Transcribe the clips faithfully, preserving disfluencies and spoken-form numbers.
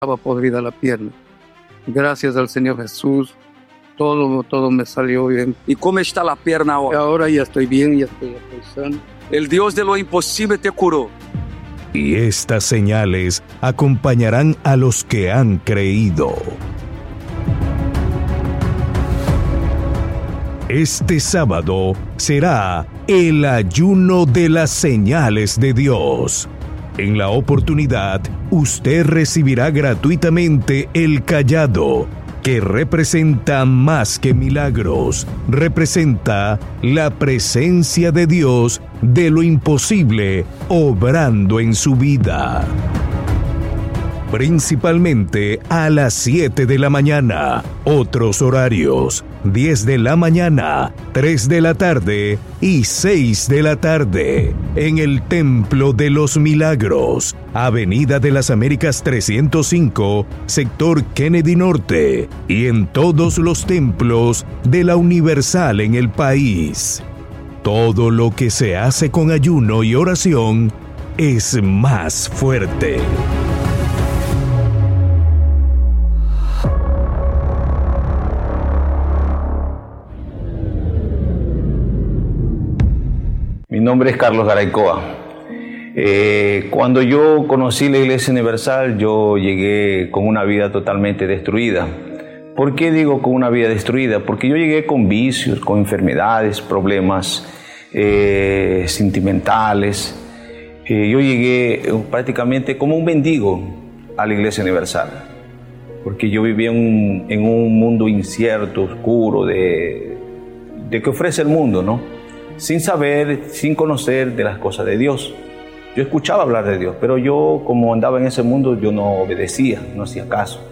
estaba podrida la pierna. Gracias al Señor Jesús, todo, todo me salió bien. ¿Y cómo está la pierna ahora? Ahora ya estoy bien, ya estoy, estoy sano. El Dios de lo imposible te curó. Y estas señales acompañarán a los que han creído. Este sábado será el ayuno de las señales de Dios. En la oportunidad, usted recibirá gratuitamente el cayado, que representa más que milagros, representa la presencia de Dios de lo imposible obrando en su vida. Principalmente a las siete de la mañana, otros horarios, diez de la mañana, tres de la tarde y seis de la tarde, en el Templo de los Milagros, Avenida de las Américas trescientos cinco, sector Kennedy Norte, y en todos los templos de la Universal en el país. Todo lo que se hace con ayuno y oración es más fuerte. Mi nombre es Carlos Garaycoa. Eh, cuando yo conocí la Iglesia Universal, yo llegué con una vida totalmente destruida. ¿Por qué digo con una vida destruida? Porque yo llegué con vicios, con enfermedades, problemas eh, sentimentales. Eh, yo llegué prácticamente como un mendigo a la Iglesia Universal, porque yo vivía en un, en un mundo incierto, oscuro, de, de que ofrece el mundo, ¿no? Sin saber, sin conocer de las cosas de Dios. Yo escuchaba hablar de Dios, pero yo, como andaba en ese mundo, yo no obedecía, no hacía caso.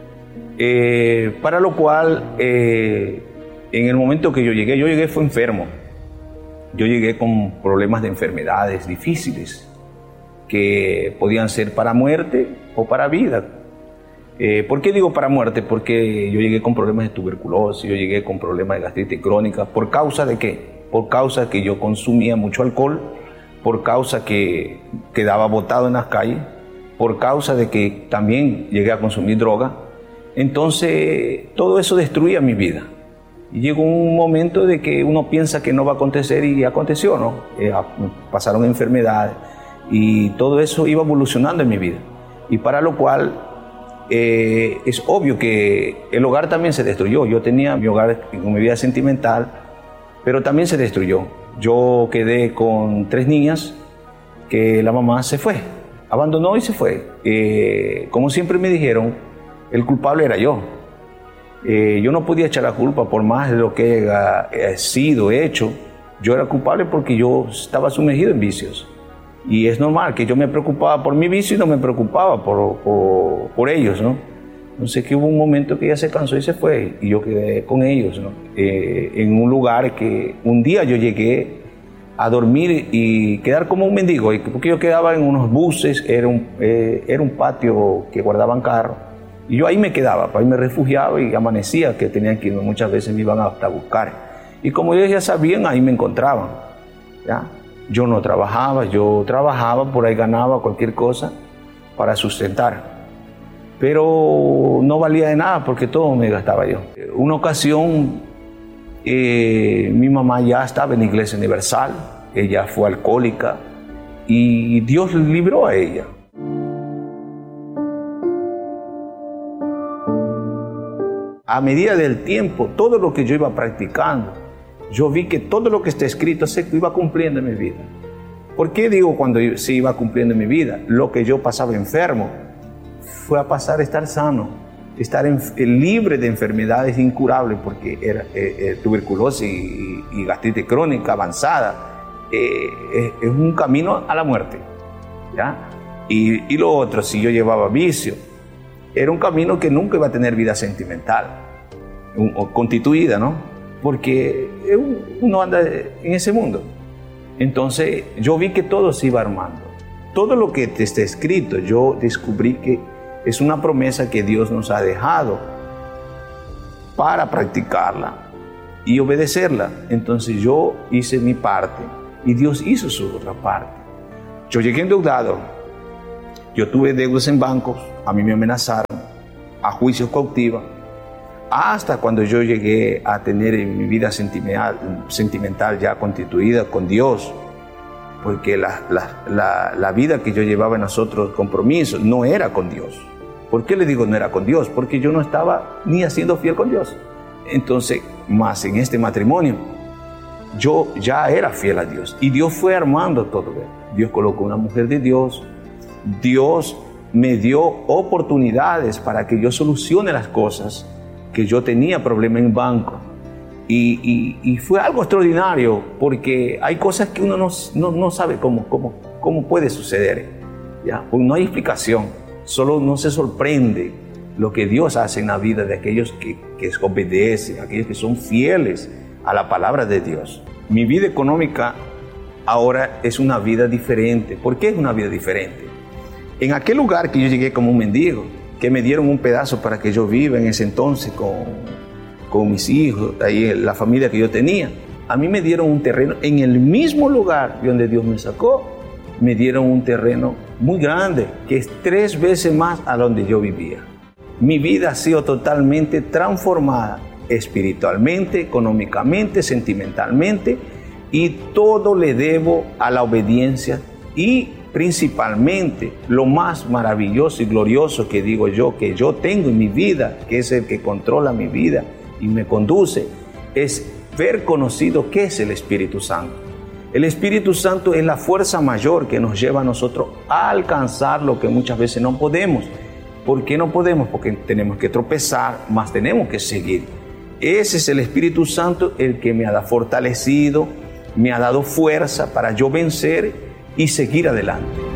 Eh, para lo cual, eh, en el momento que yo llegué, yo llegué fue enfermo. Yo llegué con problemas de enfermedades difíciles, que podían ser para muerte o para vida. Eh, ¿Por qué digo para muerte? Porque yo llegué con problemas de tuberculosis, yo llegué con problemas de gastritis crónica. ¿Por causa de qué? Por causa que yo consumía mucho alcohol, por causa que quedaba botado en las calles, por causa de que también llegué a consumir droga. Entonces, todo eso destruía mi vida. Y llegó un momento de que uno piensa que no va a acontecer y aconteció, ¿no? Eh, pasaron enfermedades y todo eso iba evolucionando en mi vida. Y para lo cual eh, es obvio que el hogar también se destruyó. Yo tenía mi hogar con mi vida sentimental, pero también se destruyó. Yo quedé con tres niñas que la mamá se fue, abandonó y se fue. Eh, como siempre me dijeron, el culpable era yo. Eh, yo no podía echar la culpa por más de lo que haya sido, hecho. Yo era culpable porque yo estaba sumergido en vicios. Y es normal que yo me preocupaba por mi vicio y no me preocupaba por, por, por ellos, ¿no? Entonces que hubo un momento que ella se cansó y se fue, y yo quedé con ellos, ¿no? Eh, en un lugar que un día yo llegué a dormir y quedar como un mendigo, porque yo quedaba en unos buses, era un, eh, era un patio que guardaban carros, y yo ahí me quedaba, ahí me refugiaba y amanecía, que tenían que irme, muchas veces me iban hasta buscar. Y como ellos ya sabían, ahí me encontraban, ¿ya? Yo no trabajaba, yo trabajaba, por ahí ganaba cualquier cosa para sustentar. Pero no valía de nada porque todo me gastaba yo. Una ocasión, eh, mi mamá ya estaba en la Iglesia Universal, ella fue alcohólica y Dios libró a ella. A medida del tiempo, todo lo que yo iba practicando, yo vi que todo lo que está escrito se iba cumpliendo en mi vida. ¿Por qué digo cuando se iba cumpliendo en mi vida? Lo que yo pasaba enfermo fue a pasar a estar sano, estar en, libre de enfermedades incurables, porque era eh, eh, tuberculosis y, y gastritis crónica avanzada. Eh, eh, es un camino a la muerte, ¿ya? Y, y lo otro, si yo llevaba vicio, era un camino que nunca iba a tener vida sentimental, un, o constituida, ¿no? Porque uno anda en ese mundo. Entonces yo vi que todo se iba armando. Todo lo que está escrito, yo descubrí que es una promesa que Dios nos ha dejado para practicarla y obedecerla. Entonces yo hice mi parte y Dios hizo su otra parte. Yo llegué endeudado, Yo tuve deudas en bancos, a mí me amenazaron, a juicios cautivos, hasta cuando yo llegué a tener mi vida sentimental, sentimental ya constituida con Dios, porque la, la, la, la vida que yo llevaba en nosotros, compromisos, no era con Dios. ¿Por qué le digo no era con Dios? Porque yo no estaba ni haciendo fiel con Dios. Entonces, más en este matrimonio, yo ya era fiel a Dios. Y Dios fue armando todo. Dios colocó una mujer de Dios. Dios me dio oportunidades para que yo solucione las cosas, que yo tenía problemas en banco. Y, y, y fue algo extraordinario, porque hay cosas que uno no, no, no sabe cómo, cómo, cómo puede suceder. ¿Ya? Pues no hay explicación. Solo no se sorprende lo que Dios hace en la vida de aquellos que, que obedecen, aquellos que son fieles a la palabra de Dios. Mi vida económica ahora es una vida diferente. ¿Por qué es una vida diferente? En aquel lugar que yo llegué como un mendigo, que me dieron un pedazo para que yo viva en ese entonces con, con mis hijos, ahí la familia que yo tenía, a mí me dieron un terreno en el mismo lugar donde Dios me sacó. Me dieron un terreno muy grande, que es tres veces más a donde yo vivía. Mi vida ha sido totalmente transformada, espiritualmente, económicamente, sentimentalmente, y todo le debo a la obediencia, y principalmente lo más maravilloso y glorioso que digo yo, que yo tengo en mi vida, que es el que controla mi vida y me conduce, es ver conocido qué es el Espíritu Santo. El Espíritu Santo es la fuerza mayor que nos lleva a nosotros a alcanzar lo que muchas veces no podemos. ¿Por qué no podemos? Porque tenemos que tropezar, más tenemos que seguir. Ese es el Espíritu Santo el que me ha fortalecido, me ha dado fuerza para yo vencer y seguir adelante.